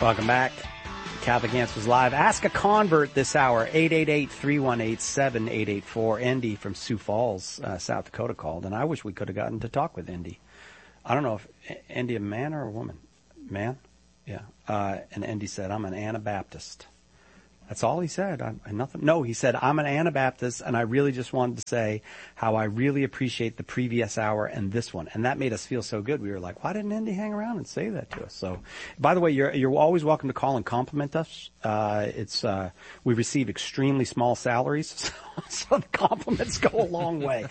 Welcome back. Catholic Answers Live. Ask a convert this hour. 888-318-7884. Indy from Sioux Falls, South Dakota called, and I wish we could have gotten to talk with Indy. I don't know if Indy a man or a woman. Man? Yeah. And Indy said, I'm an Anabaptist. That's all he said. Nothing. No, he said, I'm an Anabaptist, and I really just wanted to say how I really appreciate the previous hour and this one. And that made us feel so good. We were like, why didn't Indy hang around and say that to us? So, by the way, you're always welcome to call and compliment us. We receive extremely small salaries, so the compliments go a long way.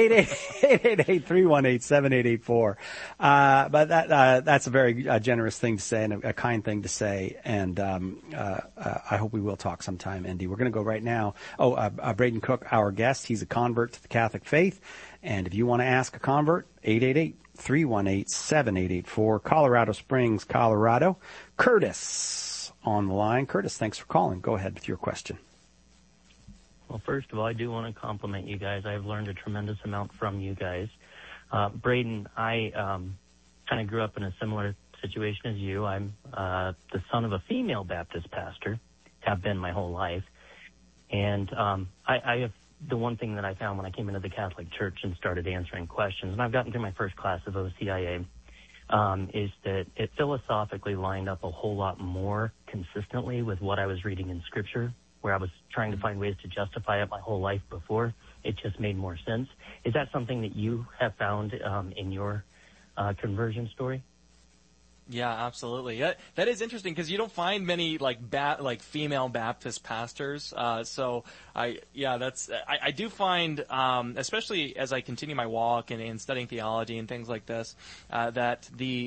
888-318-7884. But that's a very generous thing to say and a kind thing to say. And I hope we will talk sometime, Indy. We're going to go right now. Braden Cook, our guest, he's a convert to the Catholic faith. And if you want to ask a convert, 888-318-7884, Colorado Springs, Colorado. Curtis on the line. Curtis, thanks for calling. Go ahead with your question. Well, first of all, I do want to compliment you guys. I've learned a tremendous amount from you guys. Braden, I kind of grew up in a similar situation as you. I'm the son of a female Baptist pastor, have been my whole life. And I have the one thing that I found when I came into the Catholic Church and started answering questions, and I've gotten through my first class of OCIA, is that it philosophically lined up a whole lot more consistently with what I was reading in Scripture, where I was trying to find ways to justify it my whole life before. It just made more sense. Is that something that you have found in your conversion story? Yeah, absolutely. That is interesting because you don't find many like female Baptist pastors. So I do find, especially as I continue my walk and studying theology and things like this, that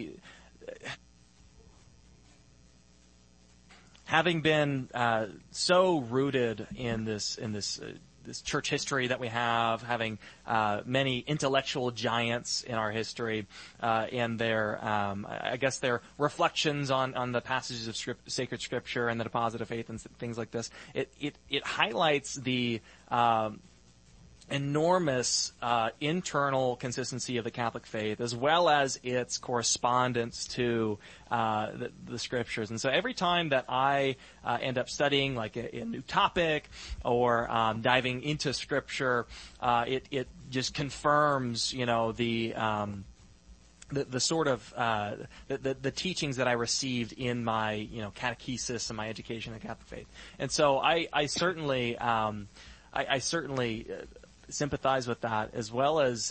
having been so rooted in this church history that we have, having many intellectual giants in our history, and their reflections on the passages of sacred Scripture and the deposit of faith and things like this, it highlights the enormous internal consistency of the Catholic faith, as well as its correspondence to the Scriptures. And so every time that I end up studying like a new topic or diving into Scripture, it just confirms, the sort of the teachings that I received in my catechesis and my education in the Catholic faith. And so I certainly sympathize with that, as well as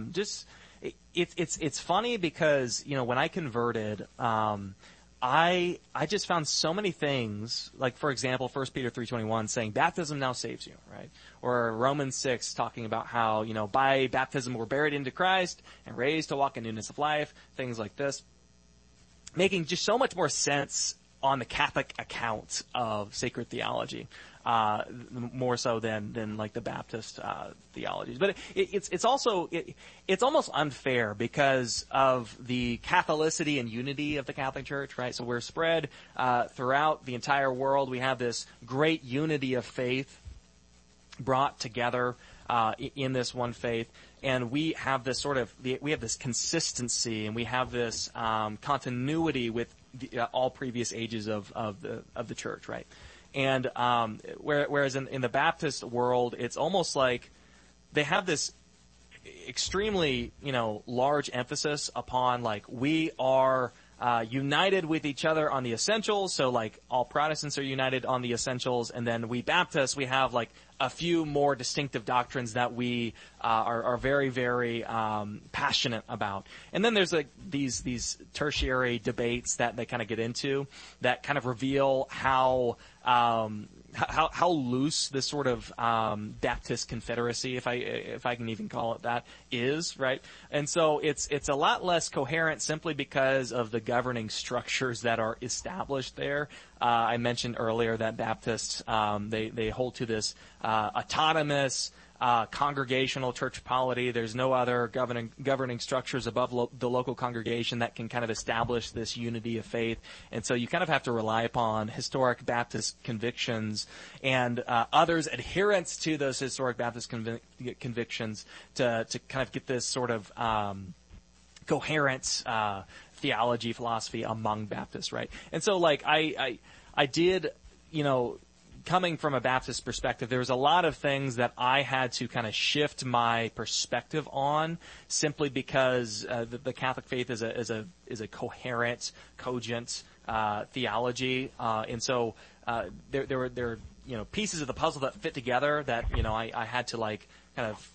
it's funny because when I converted, I just found so many things, like for example 1 Peter 3:21 saying baptism now saves you, right? Or Romans 6 talking about how by baptism we're buried into Christ and raised to walk in newness of life, things like this, making just so much more sense on the Catholic account of sacred theology. More so than like the Baptist theologies, but it's also almost unfair because of the Catholicity and unity of the Catholic Church, right? So we're spread throughout the entire world. We have this great unity of faith brought together in this one faith, and we have this we have this consistency, and we have this continuity with all previous ages of the Church, right? And whereas in the Baptist world, it's almost like they have this extremely, large emphasis upon like we are united with each other on the essentials. So like all Protestants are united on the essentials, and then we Baptists, we have like a few more distinctive doctrines that we are very, very passionate about. And then there's like these tertiary debates that they kind of get into that kind of reveal how loose this sort of Baptist confederacy, if I can even call it that, is, right? And so it's a lot less coherent simply because of the governing structures that are established there. I mentioned earlier that Baptists they hold to this autonomous congregational church polity. There's no other governing structures above the local congregation that can kind of establish this unity of faith. And so you kind of have to rely upon historic Baptist convictions and others' adherence to those historic Baptist convictions to kind of get this sort of coherent theology, philosophy among Baptists, right? And so, like, I did, coming from a Baptist perspective, there was a lot of things that I had to kind of shift my perspective on, simply because the Catholic faith is a coherent, cogent theology, and so there were pieces of the puzzle that fit together that I had to like kind of